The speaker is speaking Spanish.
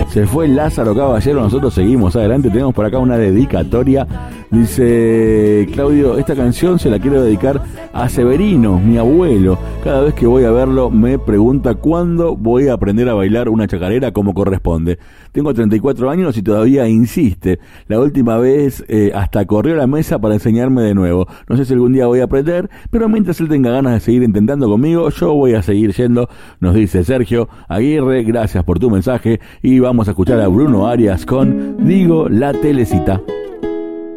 Se fue Lázaro Caballero, nosotros seguimos adelante. Tenemos por acá una dedicatoria. Dice Claudio, esta canción se la quiero dedicar a Severino, mi abuelo. Cada vez que voy a verlo me pregunta cuándo voy a aprender a bailar una chacarera como corresponde. Tengo 34 años y todavía insiste. La última vez hasta corrió a la mesa para enseñarme de nuevo. No sé si algún día voy a aprender, pero mientras él tenga ganas de seguir intentando conmigo, yo voy a seguir yendo. Nos dice Sergio Aguirre, gracias por tu mensaje y vamos a escuchar a Bruno Arias con Digo la Telecita.